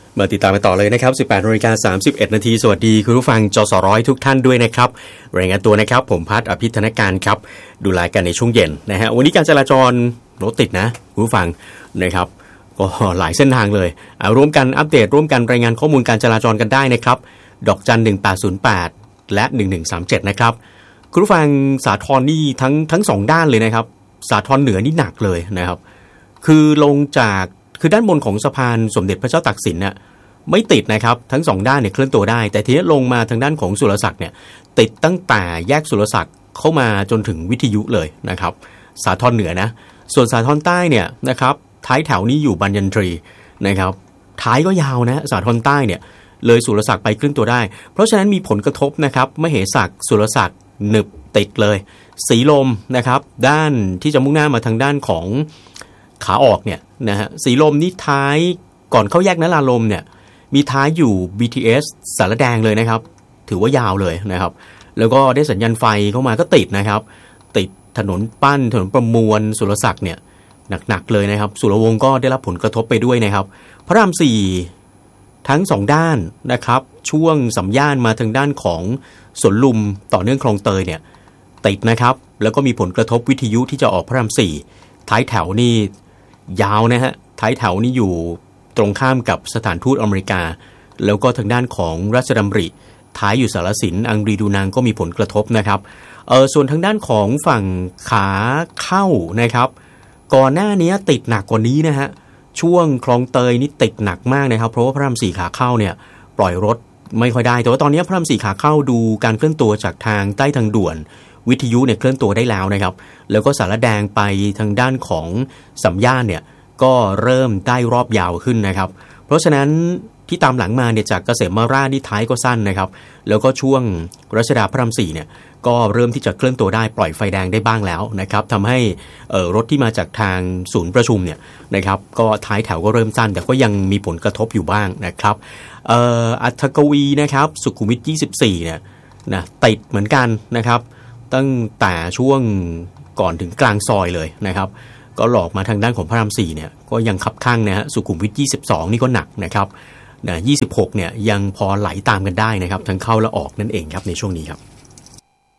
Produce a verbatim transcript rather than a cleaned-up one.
มาติดตามกันต่อเลยนะครับ สิบแปดนาฬิกาสามสิบเอ็ดนาทีสวัสดีคุณผู้ฟังจสร้อยทุกท่านด้วยนะครับรายงานตัวนะครับผมพัฒน์อภิธนการครับดูแลกันในช่วงเย็นนะฮะวันนี้การจราจรรถติดนะคุณผู้ฟังนะครับก็หลายเส้นทางเลยเอาร่วมกันอัปเดตร่วมกันรายงานข้อมูลการจราจรกันได้นะครับดอกจันหนึ่งแปดศูนย์แปดและหนึ่งหนึ่งสามเจ็ดนะครับคุณผู้ฟังสาทรนี่ทั้งทั้งสองด้านเลยนะครับสาทรเหนือนี่หนักเลยนะครับคือลงจากคือด้านบนของสะพานสมเด็จพระเจ้าตากสินน่ะไม่ติดนะครับทั้งสองด้านเนี่ยเคลื่อนตัวได้แต่ทีนี้ลงมาทางด้านของสุรศักดิ์เนี่ยติดตั้งแต่แยกสุรศักดิ์เข้ามาจนถึงวิทยุเลยนะครับสาทรเหนือนะส่วนสาทรใต้เนี่ยนะครับท้ายแถวนี้อยู่บรรยันตรีนะครับท้ายก็ยาวนะสาทรใต้เนี่ยเลยสุรศักดิ์ไปเคลื่อนตัวได้เพราะฉะนั้นมีผลกระทบนะครับมเหศักดิ์สุรศักดิ์หนึบติดเลยสีลมนะครับด้านที่จะมุ่งหน้ามาทางด้านของขาออกเนี่ยนะฮะสีลมนี่ท้ายก่อนเข้าแยกนราลมเนี่ยมีท้ายอยู่ บี ที เอส สารแดงเลยนะครับถือว่ายาวเลยนะครับแล้วก็ได้สัญญาณไฟเข้ามาก็ติดนะครับติดถนนปั้นถนนประมวลสุรศักดิ์เนี่ยหนักๆเลยนะครับสุรวงศ์ก็ได้รับผลกระทบไปด้วยนะครับพระรามสี่ทั้งสองด้านนะครับช่วงสัมย่านมาทางด้านของสวนลุมต่อเนื่องคลองเตยเนี่ยติดนะครับแล้วก็มีผลกระทบวิทยุที่จะออกพระรามสี่ท้ายแถวนี่ยาวนะฮะท้ายแถวนี่อยู่ตรงข้ามกับสถานทูตอเมริกาแล้วก็ทางด้านของราชดำริท้ายอยู่สารสินอังรีดูนางก็มีผลกระทบนะครับเออส่วนทางด้านของฝั่งขาเข้านะครับก่อนหน้านี้ติดหนักกว่านี้นะฮะช่วงคลองเตยนี่ติดหนักมากนะครับเพราะว่าพระรามสี่ขาเข้าเนี่ยปล่อยรถไม่ค่อยได้แต่ว่าตอนนี้พระรามสี่ขาเข้าดูการเคลื่อนตัวจากทางใต้ทางด่วนวิทยุเนี่ยเคลื่อนตัวได้แล้วนะครับแล้วก็สารแดงไปทางด้านของสัมย่านเนี่ยก็เริ่มได้รอบยาวขึ้นนะครับเพราะฉะนั้นที่ตามหลังมาเนี่ยจากเกษมมาราชที่ท้ายก็สั้นนะครับแล้วก็ช่วงรัชดาพระรามสี่เนี่ยก็เริ่มที่จะเคลื่อนตัวได้ปล่อยไฟแดงได้บ้างแล้วนะครับทำให้รถที่มาจากทางศูนย์ประชุมเนี่ยนะครับก็ท้ายแถวก็เริ่มสั้นแต่ก็ยังมีผลกระทบอยู่บ้างนะครับเอ่ออัฐกวีนะครับสุขุมวิทยี่สิบสี่เนี่ยนะติดเหมือนกันนะครับตั้งแต่ช่วงก่อนถึงกลางซอยเลยนะครับก็หลอกมาทางด้านของพระรามสี่เนี่ยก็ยังคับข้างนะฮะสุขุมวิทยี่สิบสองนี่ก็หนักนะครับนะยี่สิบหกเนี่ยยังพอไหลตามกันได้นะครับทั้งเข้าและออกนั่นเองครับในช่วงนี้ครับ